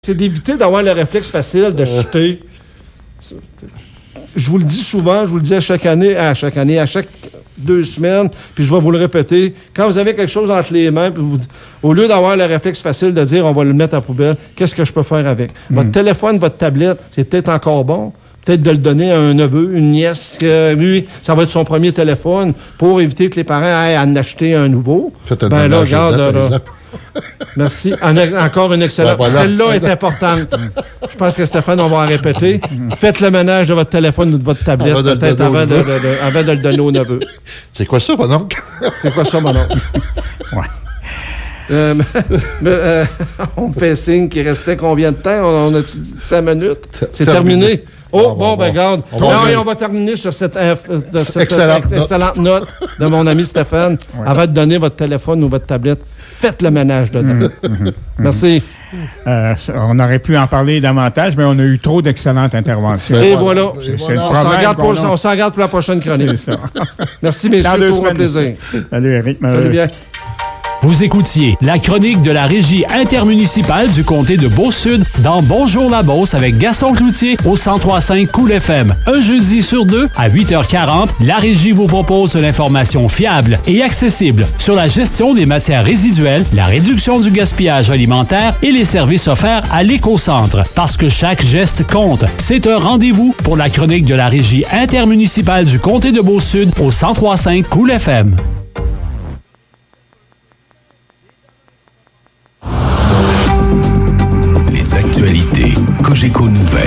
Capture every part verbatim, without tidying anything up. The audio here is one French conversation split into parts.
C'est d'éviter d'avoir le réflexe facile de jeter. Je vous le dis souvent, je vous le dis à chaque année, à chaque année, à chaque deux semaines, puis je vais vous le répéter. Quand vous avez quelque chose entre les mains, puis vous, au lieu d'avoir le réflexe facile de dire on va le mettre à la poubelle, qu'est-ce que je peux faire avec? Mm. Votre téléphone, votre tablette, c'est peut-être encore bon. Peut-être de le donner à un neveu, une nièce, que lui, ça va être son premier téléphone pour éviter que les parents aillent en acheter un nouveau. Faites un ben là, ménage regarde, dedans, là, merci. En a, encore une excellente. Ben voilà. Celle-là est importante. Je pense que Stéphane, on va en répéter. Faites le ménage de votre téléphone ou de votre tablette avant de, peut-être de, avant, de, de, de, avant de le donner au neveu. C'est quoi ça, mon oncle? C'est quoi ça, mon oncle? Ouais. Euh, mais, euh, on fait signe qu'il restait combien de temps? On, on a dit cinq minutes? C'est terminé. terminé. Oh, ah, bon, bon, ben, regarde. On, non, et on va terminer sur cette, euh, de cette excellente, euh, excellente note. note de mon ami Stéphane. Ouais. Avant de donner votre téléphone ou votre tablette, faites le ménage dedans. Mmh, mmh, Merci. Euh, on aurait pu en parler davantage, mais on a eu trop d'excellentes interventions. Et voilà. voilà. voilà. On, s'en garde pour, on s'en garde pour la prochaine chronique. C'est ça. Merci, messieurs. C'est toujours un plaisir. Salut, Eric. Salut bien. Vous écoutiez la chronique de la Régie intermunicipale du comté de Beauce-Sud dans Bonjour la Beauce avec Gaston Cloutier au cent trois virgule cinq Cool F M. Un jeudi sur deux à huit heures quarante, la Régie vous propose de l'information fiable et accessible sur la gestion des matières résiduelles, la réduction du gaspillage alimentaire et les services offerts à l'éco-centre. Parce que chaque geste compte. C'est un rendez-vous pour la chronique de la Régie intermunicipale du comté de Beauce-Sud au cent trois virgule cinq Cool F M. Actualité, Cogeco Nouvelles.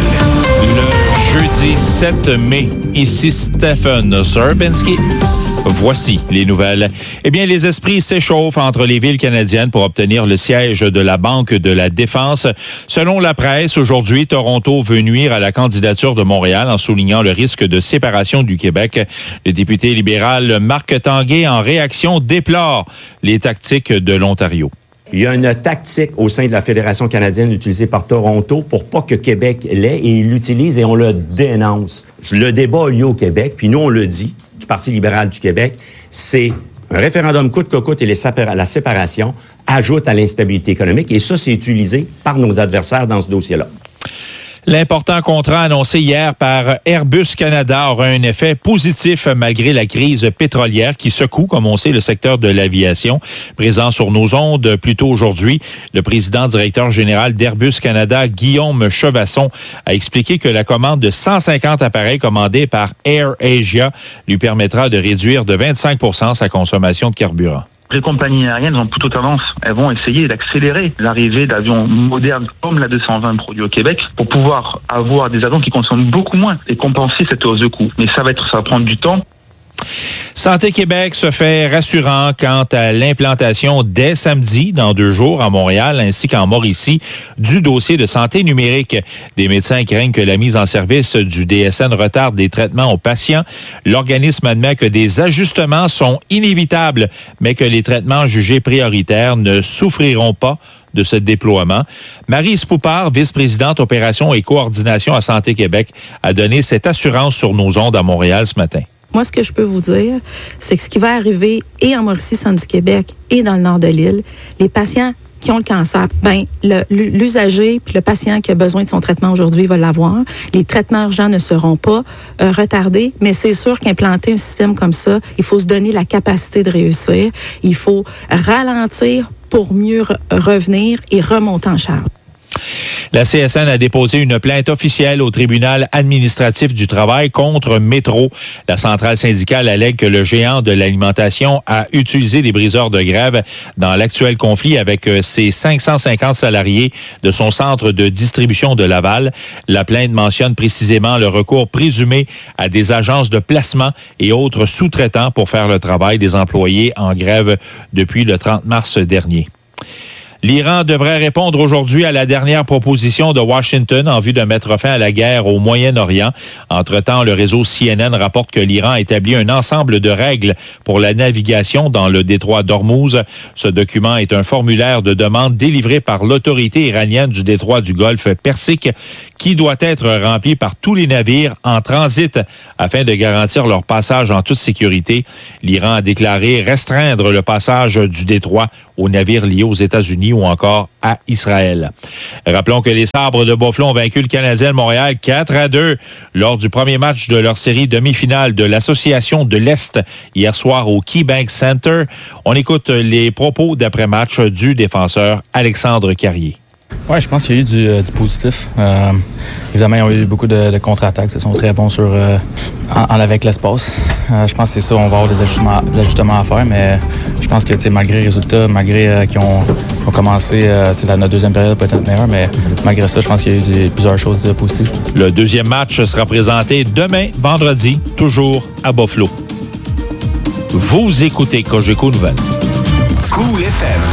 Le jeudi sept mai, ici Stephen Serbinski. Voici les nouvelles. Eh bien, les esprits s'échauffent entre les villes canadiennes pour obtenir le siège de la Banque de la Défense. Selon la presse, aujourd'hui, Toronto veut nuire à la candidature de Montréal en soulignant le risque de séparation du Québec. Le député libéral Marc Tanguay, en réaction, déplore les tactiques de l'Ontario. Il y a une tactique au sein de la Fédération canadienne utilisée par Toronto pour pas que Québec l'ait, et ils l'utilisent et on le dénonce. Le débat a lieu au Québec, puis nous, on le dit, du Parti libéral du Québec, c'est un référendum coûte que coûte et les sépar- la séparation ajoute à l'instabilité économique, et ça, c'est utilisé par nos adversaires dans ce dossier-là. L'important contrat annoncé hier par Airbus Canada aura un effet positif malgré la crise pétrolière qui secoue, comme on sait, le secteur de l'aviation. Présent sur nos ondes plus tôt aujourd'hui, le président directeur général d'Airbus Canada, Guillaume Chevasson, a expliqué que la commande de cent cinquante appareils commandés par AirAsia lui permettra de réduire de vingt-cinq pour cent sa consommation de carburant. Les compagnies aériennes ont plutôt tendance, elles vont essayer d'accélérer l'arrivée d'avions modernes comme la deux cent vingt produits au Québec pour pouvoir avoir des avions qui consomment beaucoup moins et compenser cette hausse de coût. Mais ça va être, ça va prendre du temps. Santé Québec se fait rassurant quant à l'implantation dès samedi, dans deux jours, à Montréal ainsi qu'en Mauricie, du dossier de santé numérique. Des médecins craignent que la mise en service du D S N retarde des traitements aux patients. L'organisme admet que des ajustements sont inévitables, mais que les traitements jugés prioritaires ne souffriront pas de ce déploiement. Marie Spoupard, vice-présidente opération et coordination à Santé Québec, a donné cette assurance sur nos ondes à Montréal ce matin. Moi, ce que je peux vous dire, c'est que ce qui va arriver et en Mauricie, centre du Québec et dans le nord de l'île, les patients qui ont le cancer, ben le, l'usager puis le patient qui a besoin de son traitement aujourd'hui va l'avoir. Les traitements urgents ne seront pas euh, retardés, mais c'est sûr qu'implanter un système comme ça, il faut se donner la capacité de réussir. Il faut ralentir pour mieux re- revenir et remonter en charge. La C S N a déposé une plainte officielle au tribunal administratif du travail contre Métro. La centrale syndicale allègue que le géant de l'alimentation a utilisé des briseurs de grève dans l'actuel conflit avec ses cinq cent cinquante salariés de son centre de distribution de Laval. La plainte mentionne précisément le recours présumé à des agences de placement et autres sous-traitants pour faire le travail des employés en grève depuis le trente mars dernier. L'Iran devrait répondre aujourd'hui à la dernière proposition de Washington en vue de mettre fin à la guerre au Moyen-Orient. Entre-temps, le réseau C N N rapporte que l'Iran a établi un ensemble de règles pour la navigation dans le détroit d'Ormuz. Ce document est un formulaire de demande délivré par l'autorité iranienne du détroit du Golfe Persique qui doit être rempli par tous les navires en transit afin de garantir leur passage en toute sécurité. L'Iran a déclaré restreindre le passage du détroit aux navires liés aux États-Unis ou encore à Israël. Rappelons que les Sabres de Buffalo ont vaincu le Canadien de Montréal quatre à deux lors du premier match de leur série demi-finale de l'Association de l'Est hier soir au KeyBank Center. On écoute les propos d'après-match du défenseur Alexandre Carrier. Oui, je pense qu'il y a eu du, euh, du positif. Euh, évidemment, ils ont eu beaucoup de, de contre-attaques. Ils sont très bons sur euh, en, en avec l'espace. Euh, je pense que c'est ça, on va avoir des ajustements, des ajustements à faire, mais je pense que malgré les résultats, malgré euh, qu'ils ont, ont commencé, euh, la, notre deuxième période peut-être meilleure, mais malgré ça, je pense qu'il y a eu des, plusieurs choses de positives. Le deuxième match sera présenté demain, vendredi, toujours à Buffalo. Vous écoutez Cogeco Nouvelles. Cool F M.